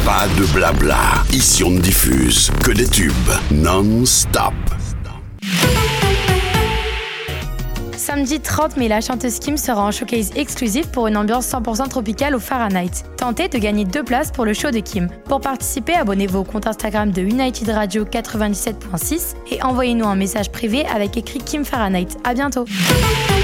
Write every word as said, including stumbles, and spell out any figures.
Pas de blabla. Ici, on ne diffuse que des tubes non-stop. Samedi trente mai, la chanteuse Kim sera en showcase exclusif pour une ambiance cent pour cent tropicale au Fahrenheit. Tentez de gagner deux places pour le show de Kim. Pour participer, abonnez-vous au compte Instagram de United Radio quatre-vingt-dix-sept virgule six et envoyez-nous un message privé avec écrit Kim Fahrenheit. À bientôt.